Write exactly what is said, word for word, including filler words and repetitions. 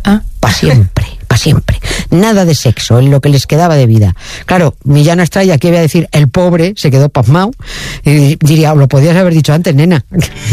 Ah. Para siempre, para siempre. Nada de sexo, en lo que les quedaba de vida. Claro, Millán Astray, aquí voy a decir, el pobre se quedó pasmado. Y diría, lo podías haber dicho antes, nena.